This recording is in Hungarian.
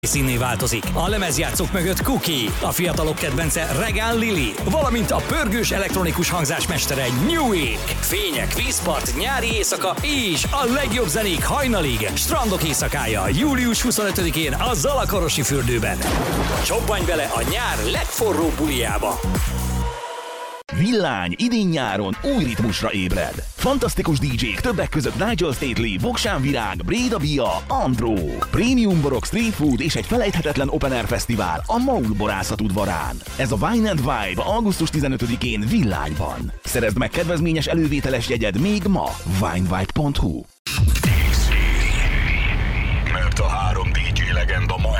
színné változik. A lemezjátszók mögött Cookie, a fiatalok kedvence Regán Lili, valamint a pörgős elektronikus hangzásmestere New Week. Fények, vízpart, nyári éjszaka és a legjobb zenék hajnalig. Strandok éjszakája július 25-én a Zalakarosi fürdőben. Csobbanj bele a nyár legforróbb bulijába! Villány idén-nyáron új ritmusra ébred. Fantasztikus DJ-k többek között Nigel Stately, Voksán Virág, Bréda Bia, Andró. Prémium borok, street food és egy felejthetetlen open air fesztivál a Maul borászat udvarán. Ez a Wine and Vibe augusztus 15-én Villányban. Szerezd meg kedvezményes elővételes jegyed még ma. winevibe.hu. Mert a 3 DJ legenda ma